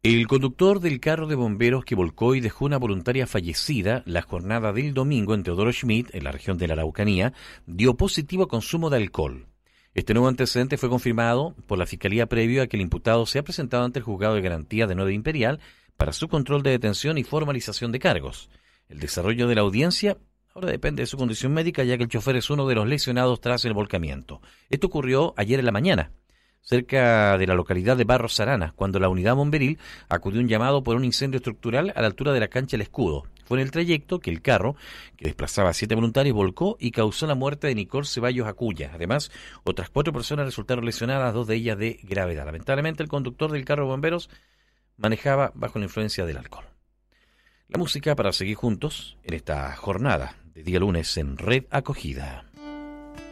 El conductor del carro de bomberos que volcó y dejó una voluntaria fallecida la jornada del domingo en Teodoro Schmidt, en la región de la Araucanía, dio positivo a consumo de alcohol. Este nuevo antecedente fue confirmado por la Fiscalía previo a que el imputado se ha presentado ante el Juzgado de Garantía de Nueva Imperial para su control de detención y formalización de cargos. El desarrollo de la audiencia ahora depende de su condición médica, ya que el chofer es uno de los lesionados tras el volcamiento. Esto ocurrió ayer en la mañana, cerca de la localidad de Barros Arana, cuando la unidad bomberil acudió a un llamado por un incendio estructural a la altura de la cancha El Escudo. Fue en el trayecto que el carro, que desplazaba a 7 voluntarios, volcó y causó la muerte de Nicole Ceballos Acuña. Además, otras 4 personas resultaron lesionadas, 2 de ellas de gravedad. Lamentablemente, el conductor del carro de bomberos manejaba bajo la influencia del alcohol. La música para seguir juntos en esta jornada de día lunes en Red Acogida.